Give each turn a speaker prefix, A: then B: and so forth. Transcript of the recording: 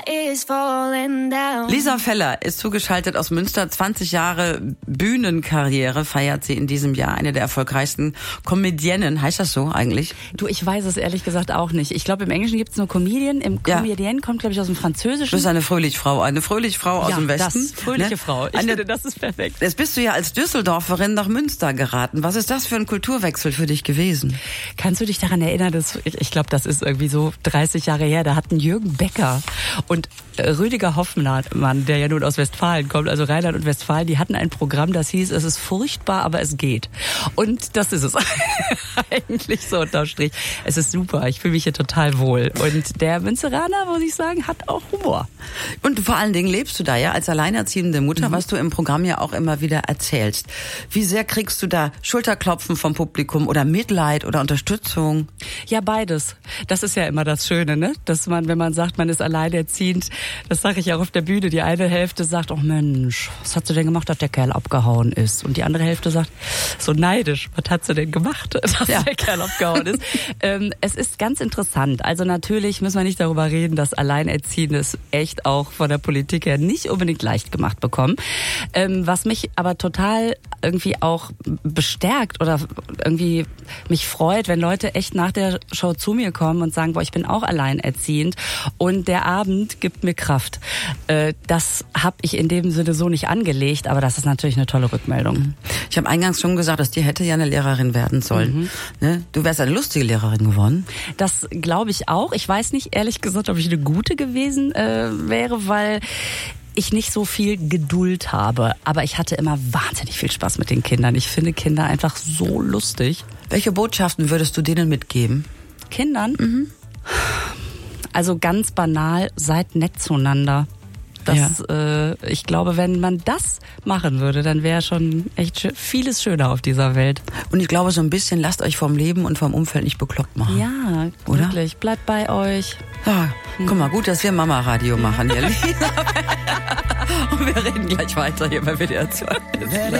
A: Lisa Feller ist zugeschaltet aus Münster. 20 Jahre Bühnenkarriere feiert sie in diesem Jahr. Eine der erfolgreichsten Comedienne. Heißt das so eigentlich?
B: Du, ich weiß es ehrlich gesagt auch nicht. Ich glaube, im Englischen gibt es nur Comedian. Im Comedienne kommt, glaube ich, aus dem Französischen.
A: Du bist eine Fröhlichfrau. Eine Fröhlichfrau aus dem Westen.
B: Das, fröhliche Frau. Ich finde, das ist perfekt.
A: Jetzt bist du ja als Düsseldorferin nach Münster geraten. Was ist das für ein Kulturwechsel für dich gewesen?
B: Kannst du dich daran erinnern, dass ich glaube, das ist irgendwie so 30 Jahre her, da hatten Jürgen Becker und Rüdiger Hoffmann, der ja nun aus Westfalen kommt, also Rheinland und Westfalen, die hatten ein Programm, das hieß, es ist furchtbar, aber es geht. Und das ist es eigentlich so unterm Strich. Es ist super, ich fühle mich hier total wohl. Und der Münsteraner, muss ich sagen, hat auch Humor.
A: Und vor allen Dingen lebst du da ja als alleinerziehende Mutter, was du im Programm ja auch immer wieder erzählst. Wie sehr kriegst du da Schulterklopfen vom Publikum oder Mitleid oder Unterstützung?
B: Ja, beides. Das ist ja immer das Schöne, ne? Dass man, wenn man sagt, man ist alleinerziehend, das sage ich ja auch auf der Bühne, die eine Hälfte sagt, oh Mensch, was hat sie denn gemacht, dass der Kerl abgehauen ist? Und die andere Hälfte sagt, so neidisch, was hat sie denn gemacht, dass der Kerl abgehauen ist? Es ist ganz interessant. Also natürlich müssen wir nicht darüber reden, dass Alleinerziehende es echt auch von der Politik her nicht unbedingt leicht gemacht bekommen. Was mich aber total irgendwie auch bestärkt oder irgendwie mich freut, wenn Leute echt nach der Show zu mir kommen und sagen, boah, ich bin auch alleinerziehend und der Abend gibt mir Kraft. Das habe ich in dem Sinne so nicht angelegt, aber das ist natürlich eine tolle Rückmeldung.
A: Ich habe eingangs schon gesagt, dass dir hätte ja eine Lehrerin werden sollen. Ne? Du wärst eine lustige Lehrerin geworden.
B: Das glaube ich auch. Ich weiß nicht, ehrlich gesagt, ob ich eine gute gewesen wäre, weil ich nicht so viel Geduld habe. Aber ich hatte immer wahnsinnig viel Spaß mit den Kindern. Ich finde Kinder einfach so lustig.
A: Welche Botschaften würdest du denen mitgeben?
B: Kindern? Also ganz banal, seid nett zueinander. Ich glaube, wenn man das machen würde, dann wäre schon echt vieles schöner auf dieser Welt.
A: Und ich glaube, so ein bisschen lasst euch vom Leben und vom Umfeld nicht bekloppt machen.
B: Ja, oder? Wirklich. Bleibt bei euch.
A: Ja, guck mal, gut, dass wir Mama-Radio machen hier. Und wir reden gleich weiter hier bei WDR 2.